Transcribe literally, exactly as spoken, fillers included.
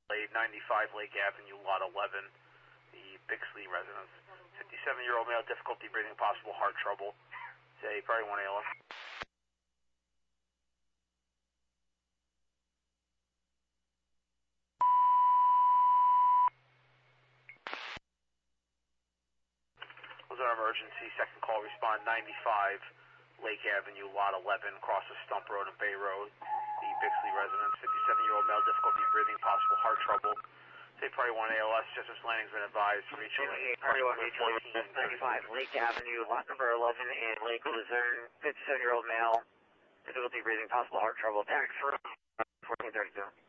ninety-five Lake Avenue, Lot eleven, the Bixley residence. fifty-seven-year-old male, difficulty breathing, possible heart trouble. Say, probably one A L S. Was our emergency, second call, respond ninety-five Lake Avenue, Lot eleven, across the Stump Road and Bay Road, the Bixley residence. fifty-seven-year-old male, difficulty breathing, possible heart trouble. Say, probably one A L S, Justice Landing's been advised, reaching ninety-five Lake Avenue, lot number eleven, and Lake Luzerne, fifty-seven-year-old male, difficulty breathing, possible heart trouble, tax for fourteen thirty-two.